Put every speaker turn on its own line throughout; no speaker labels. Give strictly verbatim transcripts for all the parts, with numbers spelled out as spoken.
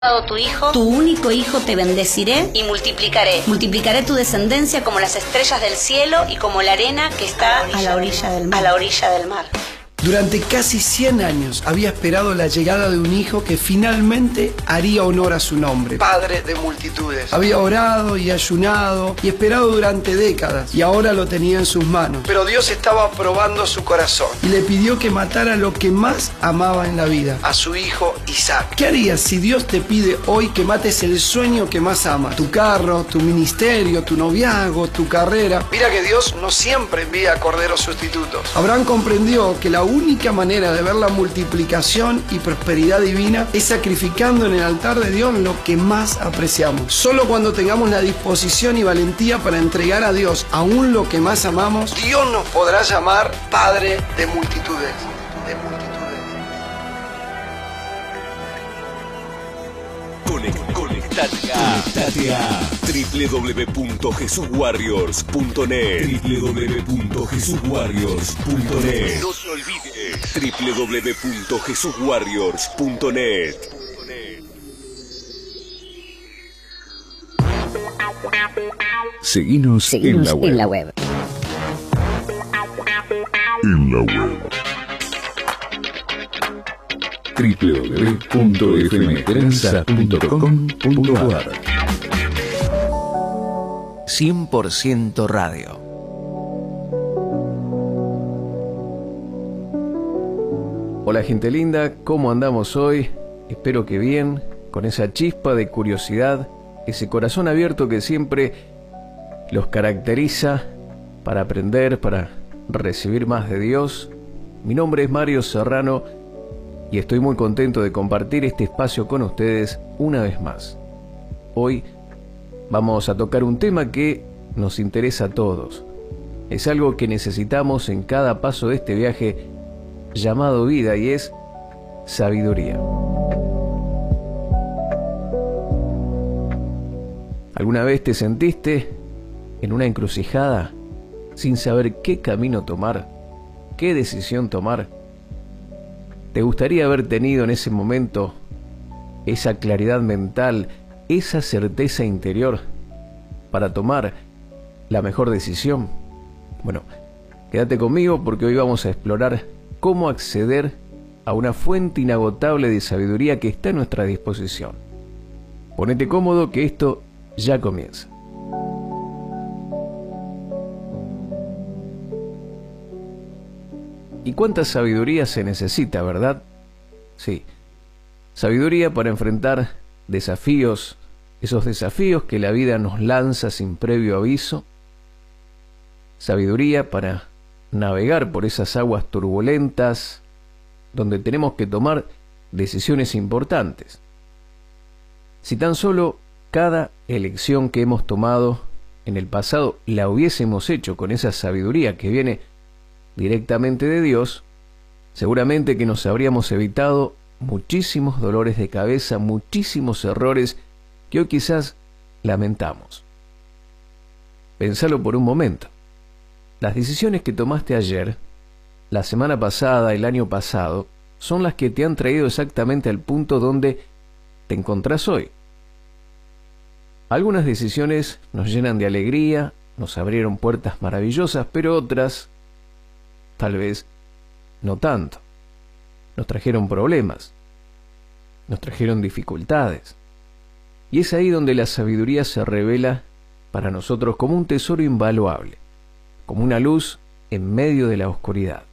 dado tu hijo, tu único hijo, te bendeciré y multiplicaré. Multiplicaré tu descendencia como las estrellas del cielo y como la arena que está a la orilla del mar. A la orilla del mar.
Durante casi cien años había esperado la llegada de un hijo que finalmente haría honor a su nombre, Padre de multitudes. Había orado y ayunado y esperado durante décadas y ahora lo tenía en sus manos. Pero Dios estaba probando su corazón y le pidió que matara lo que más amaba en la vida, a su hijo Isaac. ¿Qué harías si Dios te pide hoy que mates el sueño que más amas? Tu carro, tu ministerio, tu noviazgo, tu carrera. Mira que Dios no siempre envía corderos sustitutos. Abraham comprendió que la única manera de ver la multiplicación y prosperidad divina es sacrificando en el altar de Dios lo que más apreciamos. Solo cuando tengamos la disposición y valentía para entregar a Dios aún lo que más amamos, Dios nos podrá llamar Padre de multitudes. De multitudes.
Conect, conectate a, conectate a doble u doble u doble u punto jesús warriors punto net doble u doble u doble u punto jesús warriors punto net. No te olvides doble u doble u doble u punto jesús warriors punto net. Seguinos,
Seguinos
en la web.
En la web.
En la web. doble u doble u doble u punto f m tranza punto com punto a r
cien por ciento Radio.
Hola gente linda, ¿cómo andamos hoy? Espero que bien, con esa chispa de curiosidad, ese corazón abierto que siempre los caracteriza para aprender, para recibir más de Dios. Mi nombre es Mario Serrano y estoy muy contento de compartir este espacio con ustedes una vez más. Hoy vamos a tocar un tema que nos interesa a todos. Es algo que necesitamos en cada paso de este viaje llamado vida y es sabiduría. ¿Alguna vez te sentiste en una encrucijada sin saber qué camino tomar, qué decisión tomar? ¿Te gustaría haber tenido en ese momento esa claridad mental, esa certeza interior para tomar la mejor decisión? Bueno, quédate conmigo porque hoy vamos a explorar cómo acceder a una fuente inagotable de sabiduría que está a nuestra disposición. Ponete cómodo que esto ya comienza. ¿Y cuánta sabiduría se necesita, verdad? Sí, sabiduría para enfrentar desafíos, esos desafíos que la vida nos lanza sin previo aviso. Sabiduría para navegar por esas aguas turbulentas donde tenemos que tomar decisiones importantes. Si tan solo cada elección que hemos tomado en el pasado la hubiésemos hecho con esa sabiduría que viene directamente de Dios, seguramente que nos habríamos evitado muchísimos dolores de cabeza, muchísimos errores que hoy quizás lamentamos. Pensalo por un momento. Las decisiones que tomaste ayer, la semana pasada, el año pasado, son las que te han traído exactamente al punto donde te encontrás hoy. Algunas decisiones nos llenan de alegría, nos abrieron puertas maravillosas, pero otras, tal vez, no tanto. Nos trajeron problemas, nos trajeron dificultades. Y es ahí donde la sabiduría se revela para nosotros como un tesoro invaluable, como una luz en medio de la oscuridad.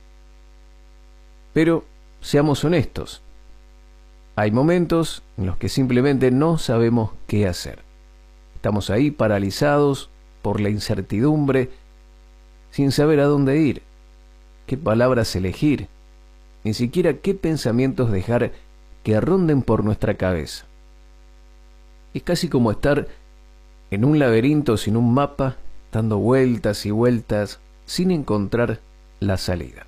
Pero seamos honestos, hay momentos en los que simplemente no sabemos qué hacer. Estamos ahí paralizados por la incertidumbre, sin saber a dónde ir, qué palabras elegir, ni siquiera qué pensamientos dejar que ronden por nuestra cabeza. Es casi como estar en un laberinto sin un mapa, dando vueltas y vueltas sin encontrar la salida.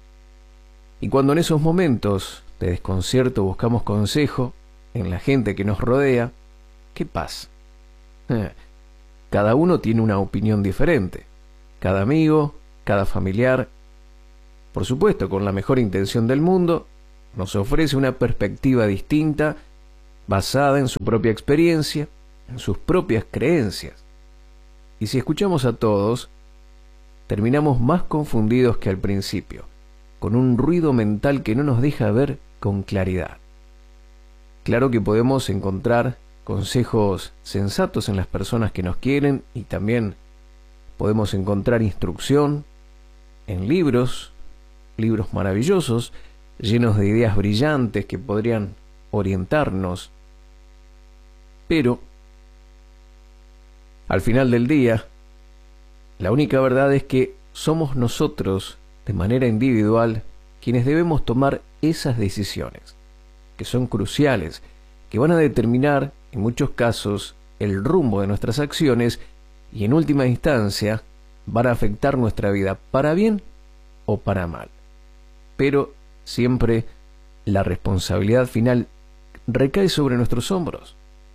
Y cuando en esos momentos de desconcierto buscamos consejo en la gente que nos rodea, ¿qué pasa? Eh, cada uno tiene una opinión diferente. Cada amigo, cada familiar, por supuesto con la mejor intención del mundo, nos ofrece una perspectiva distinta basada en su propia experiencia, en sus propias creencias. Y si escuchamos a todos, terminamos más confundidos que al principio, con un ruido mental que no nos deja ver con claridad. Claro que podemos encontrar consejos sensatos en las personas que nos quieren y también podemos encontrar instrucción en libros, libros maravillosos, llenos de ideas brillantes que podrían orientarnos. Pero, al final del día, la única verdad es que somos nosotros, de manera individual, quienes debemos tomar esas decisiones, que son cruciales, que van a determinar, en muchos casos, el rumbo de nuestras acciones y, en última instancia, van a afectar nuestra vida para bien o para mal. Pero siempre la responsabilidad final recae sobre nuestros hombros.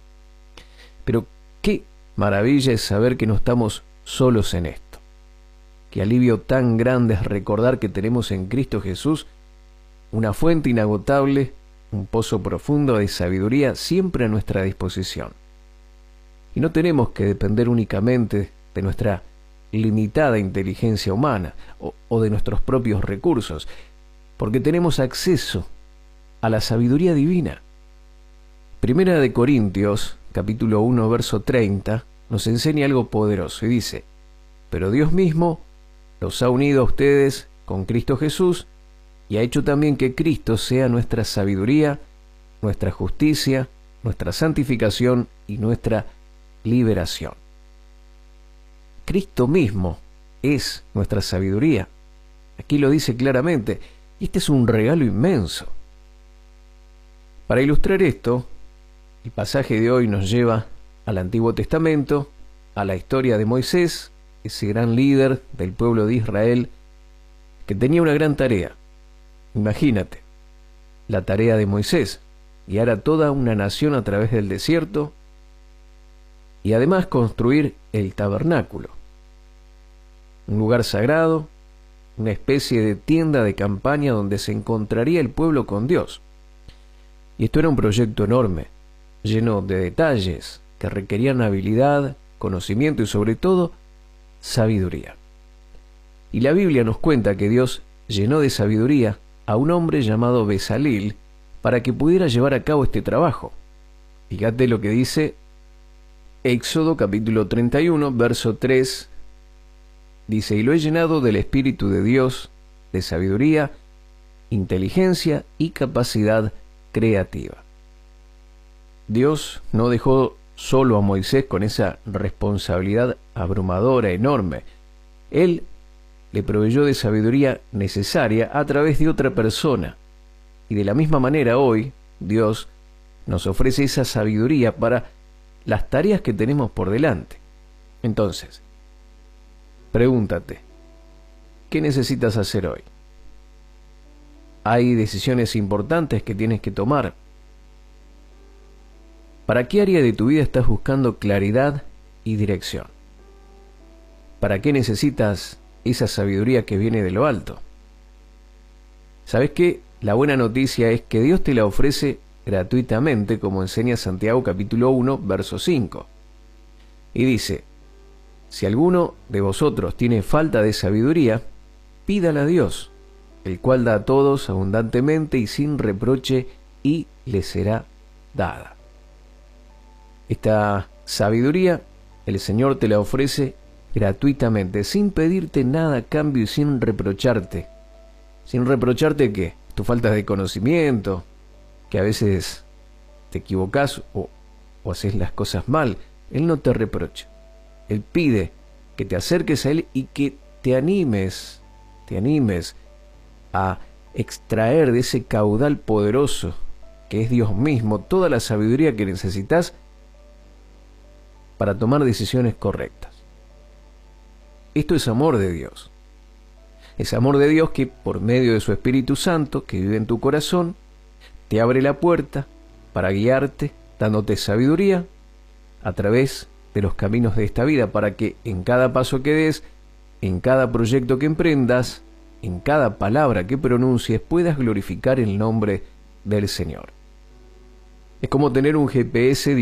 Pero qué maravilla es saber que no estamos solos en esto. Qué alivio tan grande es recordar que tenemos en Cristo Jesús una fuente inagotable, un pozo profundo de sabiduría siempre a nuestra disposición. Y no tenemos que depender únicamente de nuestra limitada inteligencia humana o, o de nuestros propios recursos, porque tenemos acceso a la sabiduría divina. Primera de Corintios, capítulo uno, verso treinta, nos enseña algo poderoso y dice: pero Dios mismo los ha unido a ustedes con Cristo Jesús y ha hecho también que Cristo sea nuestra sabiduría, nuestra justicia, nuestra santificación y nuestra liberación. Cristo mismo es nuestra sabiduría. Aquí lo dice claramente, y este es un regalo inmenso. Para ilustrar esto, el pasaje de hoy nos lleva al Antiguo Testamento, a la historia de Moisés, ese gran líder del pueblo de Israel, que tenía una gran tarea. Imagínate, la tarea de Moisés, guiar a toda una nación a través del desierto y además construir el tabernáculo, un lugar sagrado, una especie de tienda de campaña donde se encontraría el pueblo con Dios. Y esto era un proyecto enorme, lleno de detalles que requerían habilidad, conocimiento y sobre todo sabiduría. Y la Biblia nos cuenta que Dios llenó de sabiduría a un hombre llamado Bezaleel para que pudiera llevar a cabo este trabajo. Fíjate lo que dice Éxodo capítulo treinta y uno, verso tres. Dice: y lo he llenado del Espíritu de Dios, de sabiduría, inteligencia y capacidad creativa. Dios no dejó solo a Moisés con esa responsabilidad abrumadora, enorme. Él le proveyó de sabiduría necesaria a través de otra persona. Y de la misma manera hoy, Dios nos ofrece esa sabiduría para las tareas que tenemos por delante. Entonces, pregúntate, ¿qué necesitas hacer hoy? Hay decisiones importantes que tienes que tomar. ¿Para qué área de tu vida estás buscando claridad y dirección? ¿Para qué necesitas esa sabiduría que viene de lo alto? ¿Sabes qué? La buena noticia es que Dios te la ofrece gratuitamente, como enseña Santiago capítulo uno, verso cinco. Y dice: si alguno de vosotros tiene falta de sabiduría, pídala a Dios, el cual da a todos abundantemente y sin reproche, y le será dada. Esta sabiduría el Señor te la ofrece gratuitamente, sin pedirte nada a cambio y sin reprocharte. ¿Sin reprocharte qué? Tu falta de conocimiento, que a veces te equivocas o, o haces las cosas mal. Él no te reprocha. Él pide que te acerques a Él y que te animes, te animes a extraer de ese caudal poderoso que es Dios mismo toda la sabiduría que necesitas para tomar decisiones correctas. Esto es amor de Dios. Es amor de Dios que, por medio de su Espíritu Santo que vive en tu corazón, te abre la puerta para guiarte, dándote sabiduría a través de los caminos de esta vida, para que en cada paso que des, en cada proyecto que emprendas, en cada palabra que pronuncies, puedas glorificar el nombre del Señor. Es como tener un G P S